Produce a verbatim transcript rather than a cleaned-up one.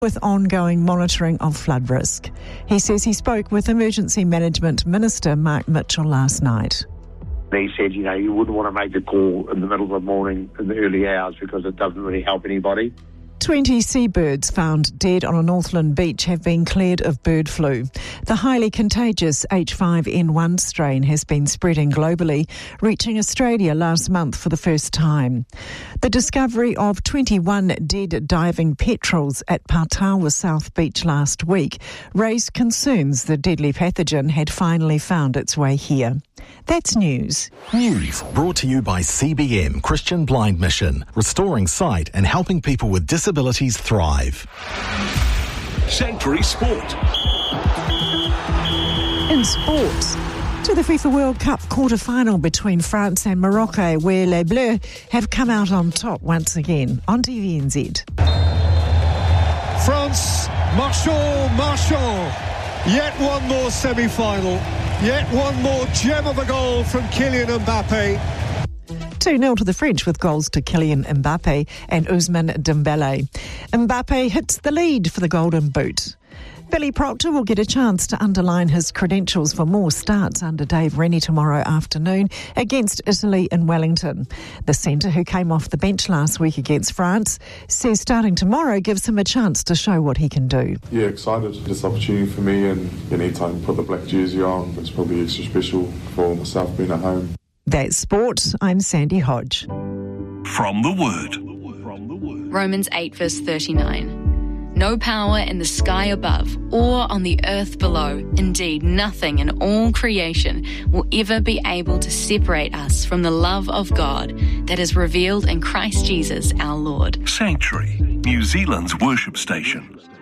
with ongoing monitoring of flood risk. He says he spoke with Emergency Management Minister Mark Mitchell last night. He said, you know, you wouldn't want to make the call in the middle of the morning in the early hours because it doesn't really help anybody. twenty seabirds found dead on a Northland beach have been cleared of bird flu. The highly contagious H five N one strain has been spreading globally, reaching Australia last month for the first time. The discovery of twenty-one dead diving petrels at Patawa South Beach last week raised concerns the deadly pathogen had finally found its way here. That's news. News brought to you by C B M Christian Blind Mission, restoring sight and helping people with disabilities thrive. Sanctuary Sport. In sports, to the FIFA World Cup quarter-final between France and Morocco, where Les Bleus have come out on top once again on T V N Z. France, Marchand, Marchand. Yet one more semi-final. Yet one more gem of a goal from Kylian Mbappe. two nil to the French with goals to Kylian Mbappe and Ousmane Dembele. Mbappe hits the lead for the Golden Boot. Billy Proctor will get a chance to underline his credentials for more starts under Dave Rennie tomorrow afternoon against Italy in Wellington. The centre, who came off the bench last week against France, says starting tomorrow gives him a chance to show what he can do. Yeah, excited. This opportunity for me, and any time I put the black jersey on, it's probably extra special for myself being at home. That's sport. I'm Sandy Hodge. From the Word. Romans eight verse thirty-nine. No power in the sky above or on the earth below, indeed nothing in all creation, will ever be able to separate us from the love of God that is revealed in Christ Jesus our Lord. Sanctuary, New Zealand's worship station.